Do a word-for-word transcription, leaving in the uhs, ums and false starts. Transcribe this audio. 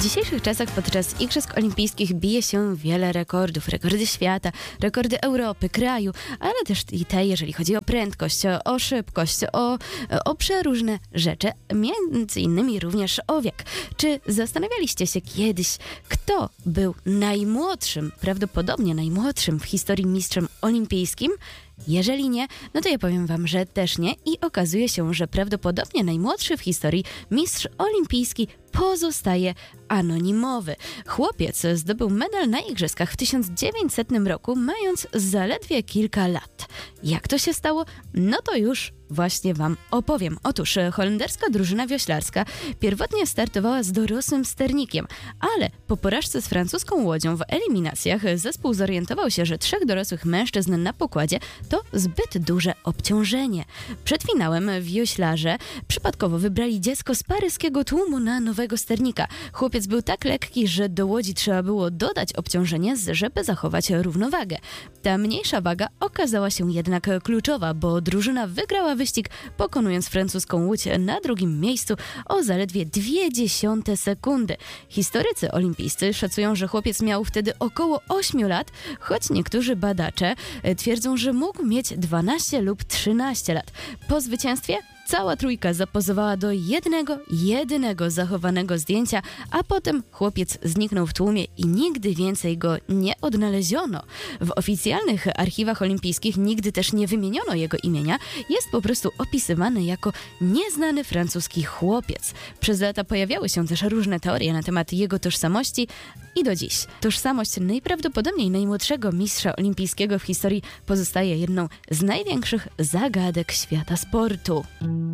dzisiejszych czasach podczas Igrzysk Olimpijskich bije się wiele rekordów. Rekordy świata, rekordy Europy, kraju, ale też i te, jeżeli chodzi o prędkość, o szybkość, o, o przeróżne rzeczy, między innymi również o wiek. Czy zastanawialiście się kiedyś, kto był najmłodszym, prawdopodobnie najmłodszym w historii mistrzem olimpijskim? Jeżeli nie, no to ja powiem wam, że też nie i okazuje się, że prawdopodobnie najmłodszy w historii mistrz olimpijski pozostaje anonimowy. Chłopiec zdobył medal na igrzyskach w tysiąc dziewięćsetnym roku, mając zaledwie kilka lat. Jak to się stało? No to już właśnie wam opowiem. Otóż holenderska drużyna wioślarska pierwotnie startowała z dorosłym sternikiem, ale po porażce z francuską łodzią w eliminacjach zespół zorientował się, że trzech dorosłych mężczyzn na pokładzie to zbyt duże obciążenie. Przed finałem wioślarze przypadkowo wybrali dziecko z paryskiego tłumu na nowego sternika. Chłopiec był tak lekki, że do łodzi trzeba było dodać obciążenie, żeby zachować równowagę. Ta mniejsza waga okazała się jednak kluczowa, bo drużyna wygrała wyścig, pokonując francuską łódź na drugim miejscu o zaledwie dwie dziesiąte sekundy. Historycy olimpijscy szacują, że chłopiec miał wtedy około ośmiu lat, choć niektórzy badacze twierdzą, że mógł mieć dwanaście lub trzynaście lat. Po zwycięstwie cała trójka zapozowała do jednego, jedynego zachowanego zdjęcia, a potem chłopiec zniknął w tłumie i nigdy więcej go nie odnaleziono. W oficjalnych archiwach olimpijskich nigdy też nie wymieniono jego imienia, jest po prostu opisywany jako nieznany francuski chłopiec. Przez lata pojawiały się też różne teorie na temat jego tożsamości i do dziś tożsamość najprawdopodobniej najmłodszego mistrza olimpijskiego w historii pozostaje jedną z największych zagadek świata sportu.